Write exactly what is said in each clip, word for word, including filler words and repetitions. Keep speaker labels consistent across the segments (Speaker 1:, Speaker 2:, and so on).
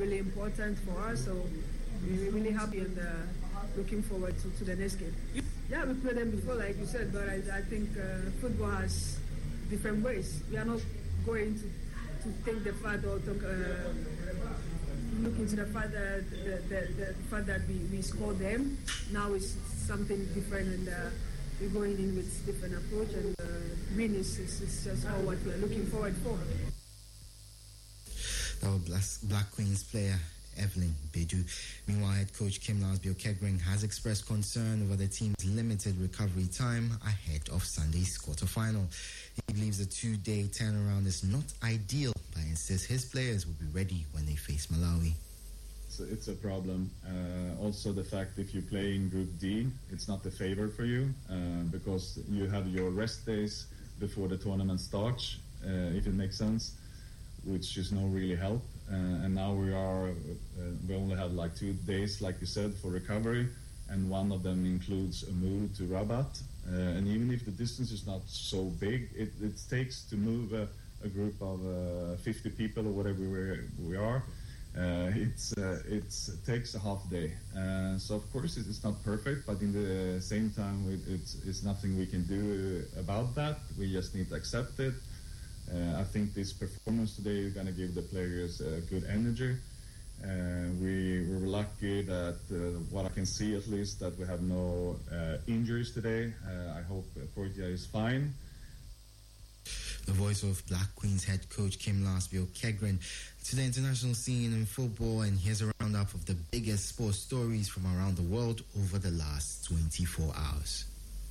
Speaker 1: really important for us. So we're really happy and uh, looking forward to, to the next game. Yeah, we played them before, like you said, but I, I think uh, football has different ways. We are not going to, to take the fact or talk, uh, look into the fact that, the, the, the fact that we, we scored them. Now it's something different, and uh, we're going in with different approach, and uh, win is, is, is just all what we're looking forward for.
Speaker 2: That was Black Queens player Evelyn Bedu. Meanwhile, head coach Kim Lasbio-Kegring has expressed concern over the team's limited recovery time ahead of Sunday's quarterfinal. He believes the two-day turnaround is not ideal, but insists his players will be ready when they face Malawi.
Speaker 3: It's a, it's a problem. Uh, also, the fact if you play in Group D, it's not a favor for you uh, because you have your rest days before the tournament starts, uh, if it makes sense, which is no really help. Uh, and now we are, uh, we only have like two days, like you said, for recovery, and one of them includes a move to Rabat. Uh, and even if the distance is not so big, it, it takes to move a, a group of uh, fifty people or whatever we, we are. Uh, it's uh, it's, it takes a half day. Uh, so of course it's not perfect, but in the same time, it's, it's nothing we can do about that. We just need to accept it. Uh, I think this performance today is going to give the players uh, good energy. Uh, we, we were lucky that, uh, what I can see at least, that we have no uh, injuries today. Uh, I hope Portia is fine.
Speaker 2: The voice of Black Queens head coach Kim Lasbio-Kegring to the international scene in football, and here's a roundup of the biggest sports stories from around the world over the last twenty-four hours.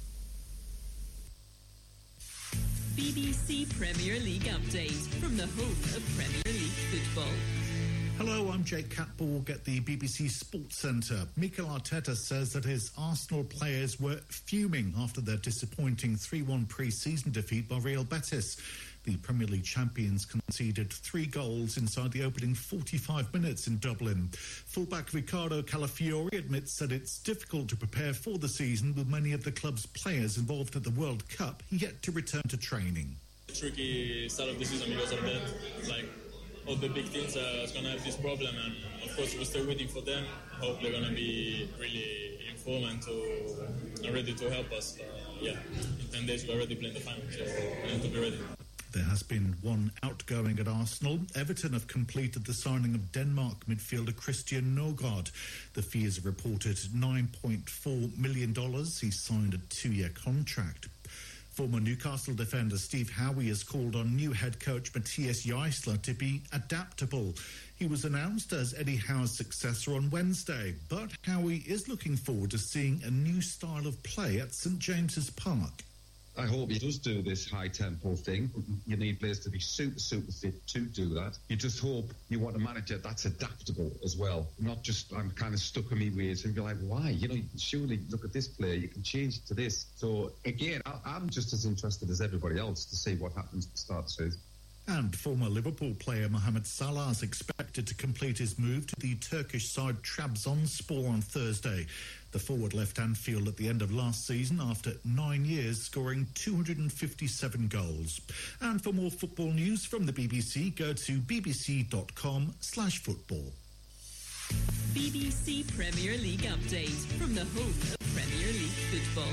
Speaker 4: B B C Premier League update from the home of Premier League football.
Speaker 5: Hello, I'm Jake Catbourg at the B B C Sports Centre. Mikel Arteta says that his Arsenal players were fuming after their disappointing three one pre-season defeat by Real Betis. The Premier League champions conceded three goals inside the opening forty-five minutes in Dublin. Fullback Ricardo Calafiori admits that it's difficult to prepare for the season with many of the club's players involved at the World Cup yet to return to training.
Speaker 6: Tricky start of the season because of that. Like, all the big teams are going to have this problem, and of course we're still waiting for them. I hope they're going to be really in form and, to, and ready to help us. Uh, yeah, in ten days we're already playing the final, so we need to be ready.
Speaker 5: There has been one outgoing at Arsenal. Everton have completed the signing of Denmark midfielder Christian Nørgaard. The fee is reported nine point four million dollars. He signed a two-year contract. Former Newcastle defender Steve Howie has called on new head coach Matthias Jaissler to be adaptable. He was announced as Eddie Howe's successor on Wednesday, but Howie is looking forward to seeing a new style of play at St James's Park.
Speaker 7: I hope he does do this high-tempo thing. You need players to be super, super fit to do that. You just hope you want a manager that's adaptable as well. Not just, I'm kind of stuck in my ways and be like, why? You know, surely look at this player, you can change it to this. So, again, I'm just as interested as everybody else to see what happens at the start of the season.
Speaker 5: And former Liverpool player Mohamed Salah is expected to complete his move to the Turkish side Trabzonspor on Thursday. The forward left Anfield at the end of last season after nine years, scoring two hundred fifty-seven goals. And for more football news from the B B C, go to bbc.com slash football.
Speaker 4: B B C Premier League update from the home of Premier League football.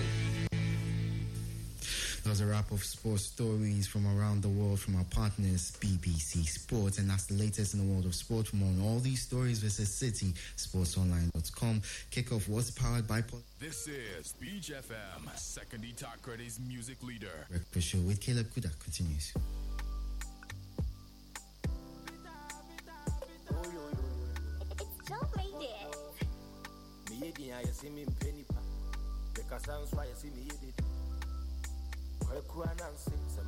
Speaker 2: That was a wrap of sports stories from around the world from our partners, B B C Sports. And that's the latest in the world of sport. For more on all these stories, visit city sports online dot com. Kickoff was powered by...
Speaker 8: This is Beach F M, second Itakra's music leader.
Speaker 2: Breakfast Show with Caleb Kuda continues.
Speaker 9: It's chocolate.